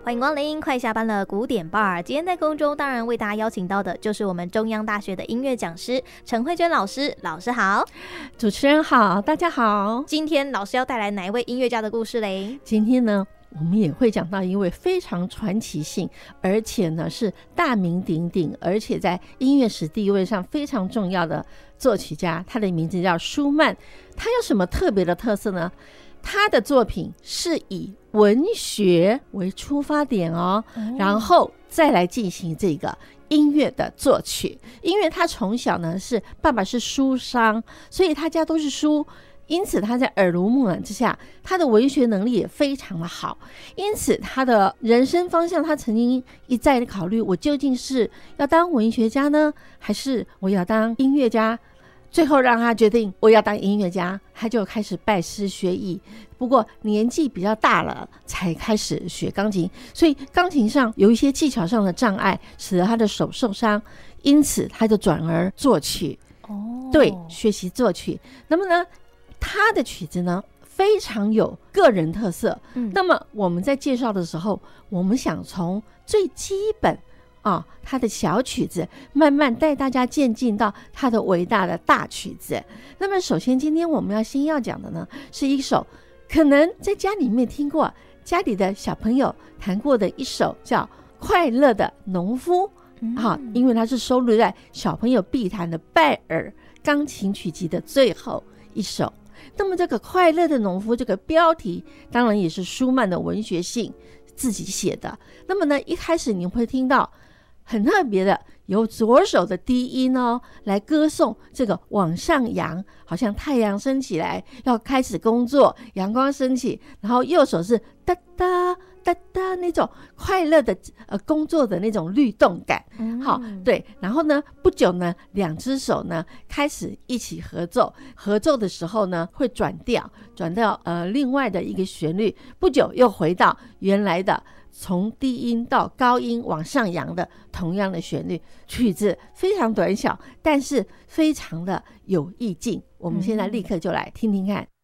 欢迎光临，快下班了古典 bar。今天在空中当然为大家邀请到的就是我们中央大学的音乐讲师陈慧娟老师，老师好。 主持人好，大家好。 今天老师要带来哪一位音乐家的故事嘞？ 今天呢，我们也会讲到一位非常传奇性，而且呢是大名鼎鼎，而且在音乐史地位上非常重要的作曲家，他的名字叫舒曼。他有什么特别的特色呢？他的作品是以文学为出发点然后再来进行这个音乐的作曲。因为他从小呢是爸爸是书商，所以他家都是书，因此他在耳濡目染之下，他的文学能力也非常的好。因此他的人生方向，他曾经一再的考虑，我究竟是要当文学家呢，还是我要当音乐家？最后让他决定我要当音乐家，他就开始拜师学艺。不过年纪比较大了才开始学钢琴，所以钢琴上有一些技巧上的障碍，使得他的手受伤，因此他就转而作曲。对，学习作曲。那么呢，他的曲子呢非常有个人特色。那么我们在介绍的时候，我们想从最基本他的小曲子慢慢带大家渐进到他的伟大的大曲子。那么首先今天我们先要讲的呢，是一首可能在家里面听过，家里的小朋友弹过的一首叫《快乐的农夫》因为它是收录在小朋友必弹的拜尔钢琴曲集的最后一首。那么这个《快乐的农夫》这个标题当然也是舒曼的文学性自己写的。那么呢，一开始你会听到很特别的，由左手的低音来歌颂这个往上扬，好像太阳升起来要开始工作，阳光升起，然后右手是哒哒哒哒那种快乐的工作的那种律动感。对，然后呢不久呢，两只手呢开始一起合奏，合奏的时候呢会转调另外的一个旋律，不久又回到原来的从低音到高音往上扬的同样的旋律。曲子非常短小，但是非常的有意境。我们现在立刻就来听听看。